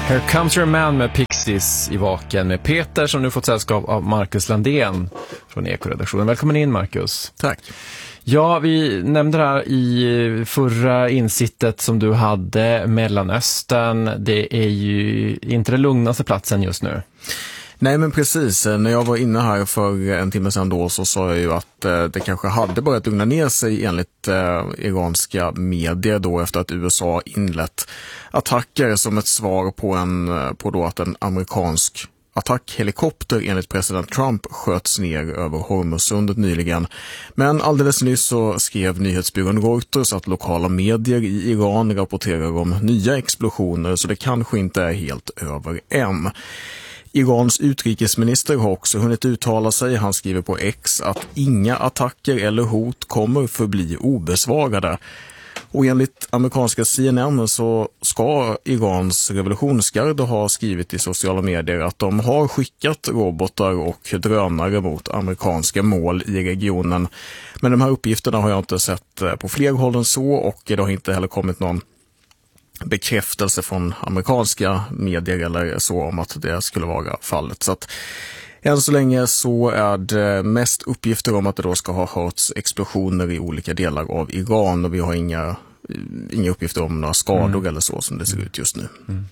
Here comes your man med Pixies i Vaken med Peter som nu fått sällskap av Marcus Landén från Ekoredaktionen. Välkommen in, Marcus. Tack. Ja, vi nämnde det här i förra insittet som du hade, Mellanöstern. Det är ju inte den lugnaste platsen just nu. Nej, men precis. När jag var inne här för en timme sedan då så sa jag ju att det kanske hade börjat lugna ner sig enligt iranska medier då efter att USA inlett attacker som ett svar på att en amerikansk attackhelikopter enligt president Trump sköts ner över Hormuzsundet nyligen. Men alldeles nyss så skrev nyhetsbyrån Reuters att lokala medier i Iran rapporterar om nya explosioner, så det kanske inte är helt över än. Irans utrikesminister har också hunnit uttala sig. Han skriver på X att inga attacker eller hot kommer förbli obesvarade. Och enligt amerikanska CNN så ska Irans revolutionsgarde ha skrivit i sociala medier att de har skickat robotar och drönare mot amerikanska mål i regionen. Men de här uppgifterna har jag inte sett på fler håll än så, och det har inte heller kommit någon bekräftelse från amerikanska medier eller så om att det skulle vara fallet. Så att än så länge så är det mest uppgifter om att det då ska ha hörts explosioner i olika delar av Iran, och vi har inga uppgifter om några skador eller så som det ser ut just nu.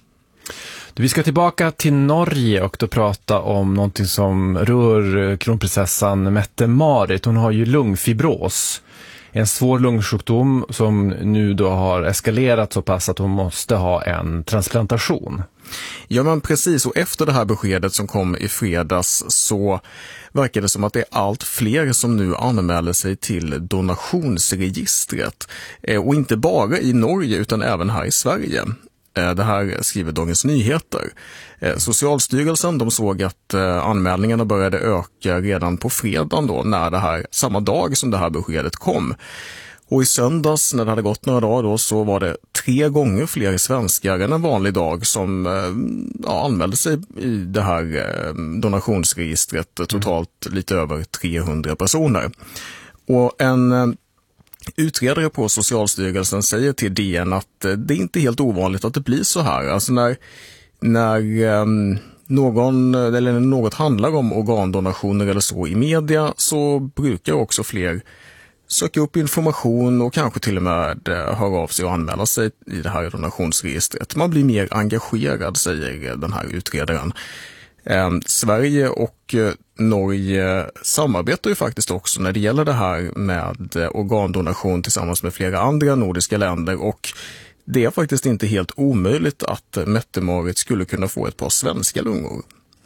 Vi ska tillbaka till Norge och då prata om någonting som rör kronprinsessan Mette-Marit. Hon har ju lungfibros. En svår lungsjukdom som nu då har eskalerat så pass att hon måste ha en transplantation. Ja, men precis. Och efter det här beskedet som kom i fredags så verkar det som att det är allt fler som nu anmäler sig till donationsregistret. Och inte bara i Norge utan även här i Sverige. Det här skriver Dagens Nyheter. Socialstyrelsen, de såg att anmälningarna började öka redan på fredagen då, samma dag som det här beskedet kom. Och i söndags när det hade gått några dagar då så var det 3 gånger fler svenskar än en vanlig dag som anmälde sig i det här donationsregistret, totalt lite över 300 personer. Och en utredare på Socialstyrelsen säger till DN att det är inte helt ovanligt att det blir så här. Alltså när något handlar om organdonationer eller så i media så brukar också fler söka upp information och kanske till och med höra av sig och anmäla sig i det här donationsregistret. Man blir mer engagerad, säger den här utredaren. Sverige och Norge samarbetar ju faktiskt också när det gäller det här med organdonation tillsammans med flera andra nordiska länder, och det är faktiskt inte helt omöjligt att Mette-Marit skulle kunna få ett par svenska lungor.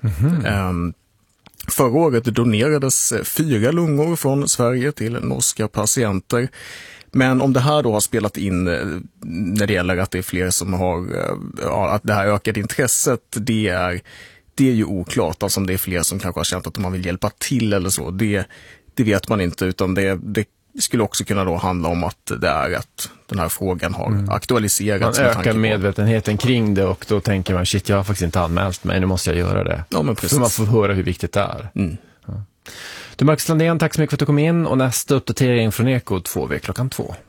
Förra året donerades 4 lungor från Sverige till norska patienter. Men om det här då har spelat in när det gäller att det är fler som har att det här ökade intresset, det är ju oklart. Alltså om det är fler som kanske har känt att man vill hjälpa till eller så, det vet man inte, utan det skulle också kunna då handla om att det är att den här frågan har aktualiserats. Man ökar medvetenheten kring det och då tänker man, shit, jag har faktiskt inte anmält mig, nu måste jag göra det. Ja, men precis. Så man får höra hur viktigt det är. Ja. Du, Marcus Landén, tack så mycket för att du kom in, och nästa uppdatering från Eko 2 klockan 2.